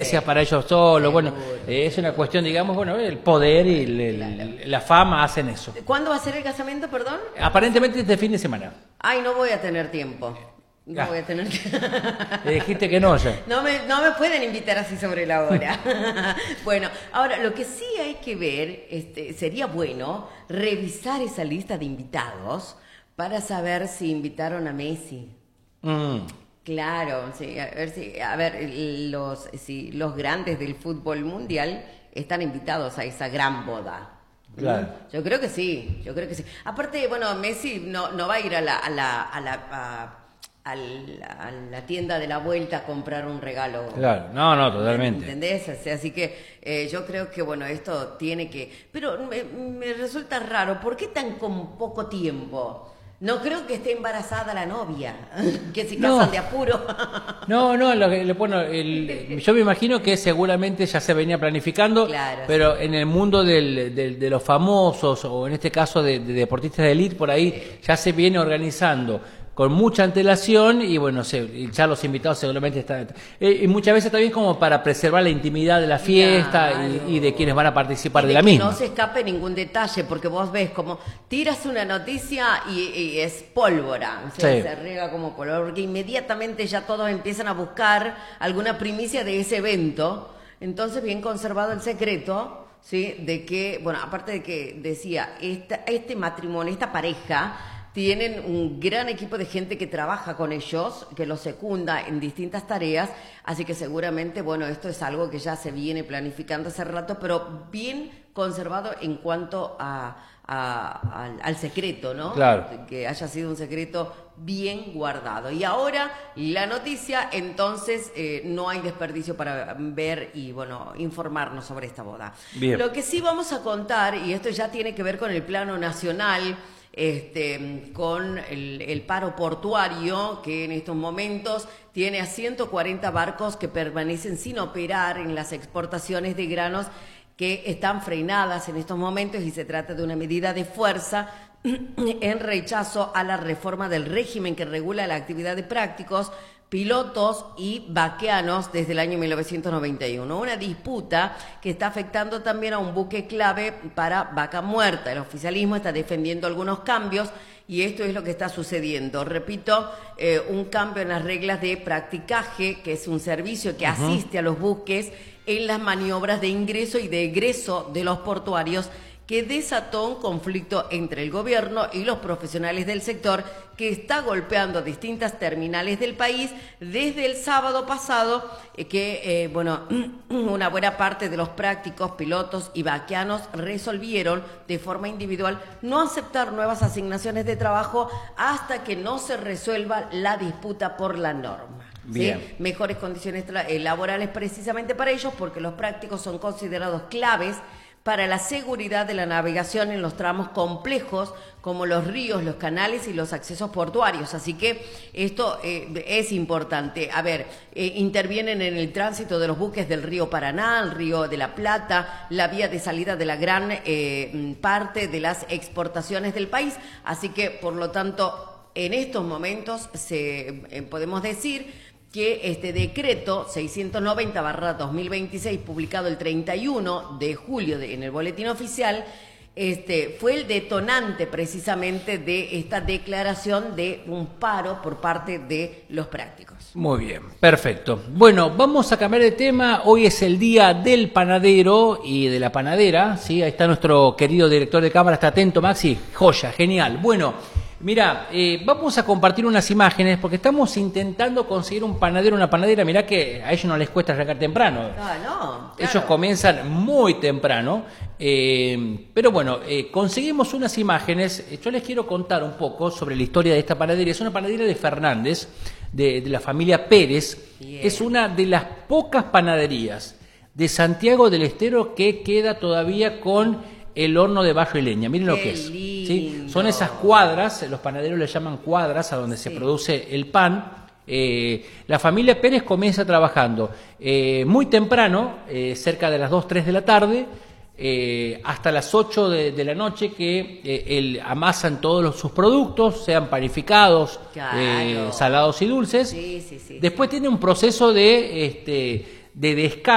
iglesia para ellos solos. Bueno, es una cuestión, digamos, bueno, el poder y la fama hacen eso. ¿Cuándo va a ser el casamiento, perdón? Aparentemente este fin de semana. Ay, no voy a tener tiempo. No voy a tener tiempo. Le dijiste que no ya. No me pueden invitar así sobre la hora. Bueno, ahora lo que sí hay que ver, sería bueno revisar esa lista de invitados para saber si invitaron a Messi. Claro, sí, a ver si los grandes del fútbol mundial están invitados a esa gran boda. Claro. Yo creo que sí. Aparte, bueno, Messi no va a ir a la tienda de la vuelta a comprar un regalo. Claro, no, totalmente. ¿Entendés? Así que yo creo que, bueno, esto tiene que... Pero me resulta raro, ¿por qué tan con poco tiempo? No creo que esté embarazada la novia, que se casan de apuro. No, yo me imagino que seguramente ya se venía planificando, claro, pero sí. En el mundo de los famosos, o en este caso de deportistas de élite, por ahí ya se viene organizando con mucha antelación y bueno, ya los invitados seguramente están... y muchas veces también como para preservar la intimidad de la fiesta, claro, y de quienes van a participar de la misma. No se escape ningún detalle, porque vos ves como tiras una noticia y es pólvora, o sea, se riega como pólvora, porque inmediatamente ya todos empiezan a buscar alguna primicia de ese evento. Entonces, bien conservado el secreto, ¿sí? De que, bueno, aparte de que decía, este matrimonio, esta pareja... Tienen un gran equipo de gente que trabaja con ellos, que los secunda en distintas tareas, así que seguramente, bueno, esto es algo que ya se viene planificando hace rato, pero bien conservado en cuanto al secreto, ¿no? Claro. Que haya sido un secreto bien guardado. Y ahora la noticia, entonces no hay desperdicio para ver y, bueno, informarnos sobre esta boda. Bien. Lo que sí vamos a contar, y esto ya tiene que ver con el plano nacional, con el paro portuario, que en estos momentos tiene a 140 barcos que permanecen sin operar en las exportaciones de granos, que están frenadas en estos momentos, y se trata de una medida de fuerza en rechazo a la reforma del régimen que regula la actividad de prácticos, pilotos y vaqueanos desde el año 1991. Una disputa que está afectando también a un buque clave para Vaca Muerta. El oficialismo está defendiendo algunos cambios y esto es lo que está sucediendo. Repito, un cambio en las reglas de practicaje, que es un servicio que asiste a los buques en las maniobras de ingreso y de egreso de los portuarios, que desató un conflicto entre el gobierno y los profesionales del sector, que está golpeando distintas terminales del país desde el sábado pasado, una buena parte de los prácticos, pilotos y vaqueanos resolvieron de forma individual no aceptar nuevas asignaciones de trabajo hasta que no se resuelva la disputa por la norma. Bien. ¿Sí? Mejores condiciones laborales precisamente para ellos, porque los prácticos son considerados claves para la seguridad de la navegación en los tramos complejos como los ríos, los canales y los accesos portuarios. Así que esto es importante. A ver, intervienen en el tránsito de los buques del río Paraná, el río de la Plata, la vía de salida de la gran parte de las exportaciones del país. Así que, por lo tanto, en estos momentos podemos decir que este decreto 690/2026, publicado el 31 de julio en el Boletín Oficial, fue el detonante precisamente de esta declaración de un paro por parte de los prácticos. Muy bien, perfecto. Bueno, vamos a cambiar de tema. Hoy es el día del panadero y de la panadera, ¿sí? Ahí está nuestro querido director de cámara, está atento, Maxi. Joya, genial. Bueno, mira, vamos a compartir unas imágenes porque estamos intentando conseguir un panadero, una panadera. Mirá que a ellos no les cuesta arrancar temprano. Claro. Ellos comienzan muy temprano, pero bueno, conseguimos unas imágenes. Yo les quiero contar un poco sobre la historia de esta panadería. Es una panadería de Fernández, de la familia Pérez. Bien. Es una de las pocas panaderías de Santiago del Estero que queda todavía con el horno de barro y leña. Miren lo que es. ¿Sí? Son esas cuadras, los panaderos le llaman cuadras, a donde se produce el pan. La familia Pérez comienza trabajando muy temprano, cerca de las 2, 3 de la tarde, hasta las 8 de la noche, que amasan todos sus productos, sean panificados, salados y dulces. Después tiene un proceso de descarga